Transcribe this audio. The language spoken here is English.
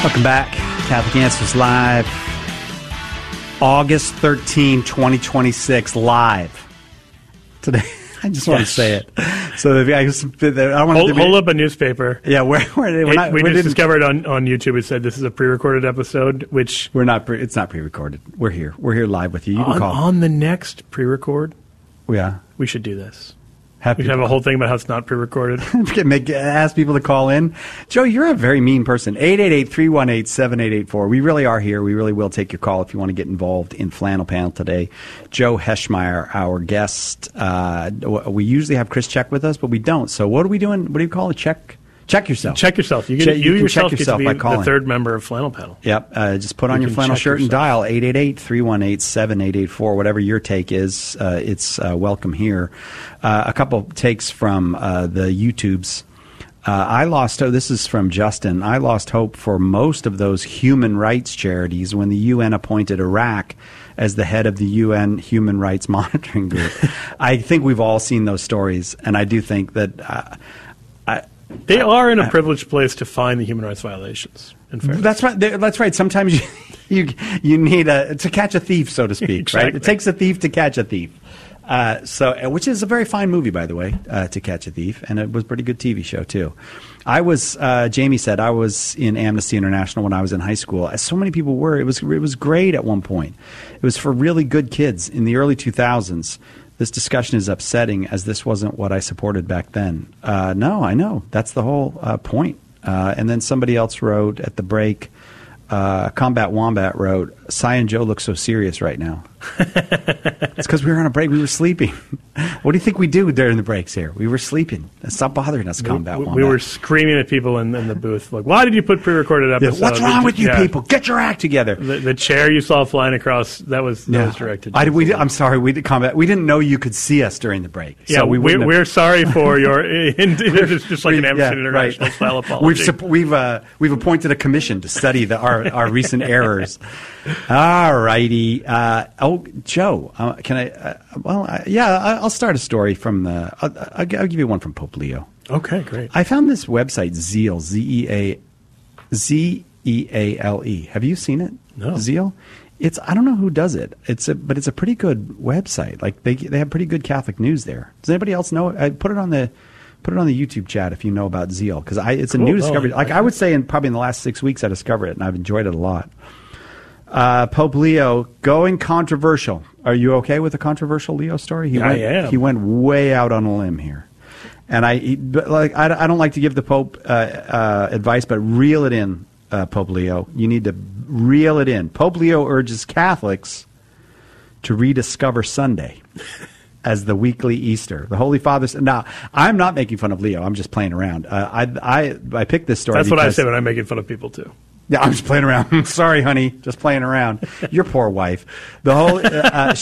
Welcome back. Catholic Answers Live. August 13, 2026, live. Today, I just want to say it. So I want to hold up a newspaper. Yeah, we just discovered on YouTube. It said this is a pre-recorded episode, which we're not. It's not pre-recorded. We're here. We're here live with you. You can call on the next pre-record. Yeah, we should do this. We should have a whole thing about how it's not pre-recorded. Ask people to call in. Joe, you're a very mean person. 888-318-7884. We really are here. We really will take your call if you want to get involved in Flannel Panel today. Joe Heschmeyer, our guest. We usually have Chris Check with us, but we don't. So what are we doing? What do you call it? Check yourself. Check yourself. You yourself get to be the third member of Flannel Panel. Yep. Just put on your flannel shirt and dial 888-318-7884. Whatever your take is, it's welcome here. A couple takes from the YouTubes. This is from Justin. I lost hope for most of those human rights charities when the UN appointed Iraq as the head of the UN Human Rights Monitoring Group. I think we've all seen those stories, and I do think that they are in a privileged place to find the human rights violations. That's right. That's right. Sometimes you need to catch a thief, so to speak. Exactly. Right? It takes a thief to catch a thief. Which is a very fine movie, by the way, To Catch a Thief, and it was a pretty good TV show too. Jamie said, I was in Amnesty International when I was in high school, as so many people were. It was great at one point. It was for really good kids in the early 2000s. This discussion is upsetting, as this wasn't what I supported back then. No, I know. That's the whole point. And then somebody else wrote at the break, Combat Wombat wrote, Cy and Joe look so serious right now. It's because we were on a break. We were sleeping. What do you think we do during the breaks here? We were sleeping. Stop bothering us, Combat Wombat. We were screaming at people in the booth, like, why did you put pre-recorded episodes? What's wrong with you people? Get your act together. The chair you saw flying across, that was directed. I'm sorry, we didn't know you could see us during the break. Yeah, so we're sorry for your, it's just like an Amnesty International style apology. We've appointed a commission to study our recent errors. All righty. Joe, can I? I'll start a story from the. I'll give you one from Pope Leo. Okay, great. I found this website Zeal, Zeale. Have you seen it? No. Zeal. I don't know who does it. But it's a pretty good website. Like they have pretty good Catholic news there. Does anybody else know it? Put it on the YouTube chat if you know about Zeal, because it's a new discovery. Like I would say, probably in the last 6 weeks, I discovered it and I've enjoyed it a lot. Pope Leo going controversial. Are you okay with a controversial Leo story? I am. He went way out on a limb here, and I don't like to give the Pope advice, but reel it in, Pope Leo. You need to reel it in. Pope Leo urges Catholics to rediscover Sunday as the weekly Easter. The Holy Father. Now, I'm not making fun of Leo. I'm just playing around. I picked this story. That's what I say when I'm making fun of people too. Yeah, I'm just playing around. Sorry, honey, just playing around. Your poor wife. The whole